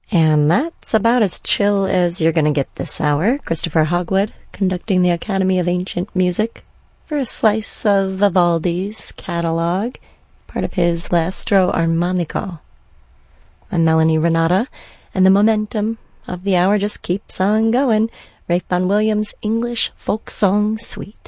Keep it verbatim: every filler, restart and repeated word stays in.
And that's about as chill as you're gonna get this hour. Christopher Hogwood conducting the Academy of Ancient Music for a slice of Vivaldi's catalog, part of his L'Astro Armonico. I'm Melanie Renata, and the momentum of the hour just keeps on going. Ralph Vaughan Williams' English Folk Song Suite.